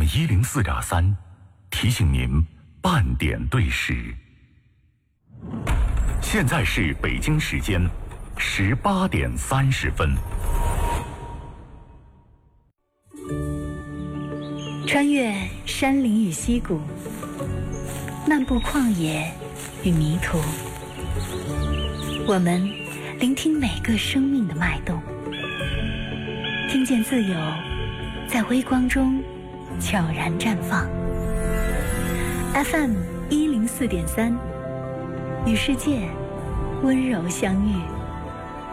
FM104.3，提醒您半点对时。现在是北京时间18点30分。 穿越山林与溪谷，漫步旷野与迷途，我们聆听每个生命的脉动，听见自由在微光中悄然绽放。FM104.3，与世界温柔相遇。